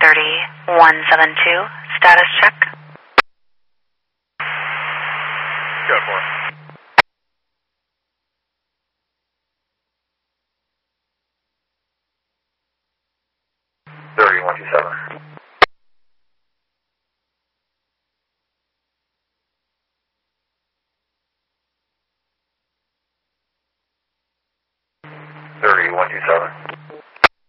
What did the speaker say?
3172, status check. Go for it. Thirty-one two seven. 3127.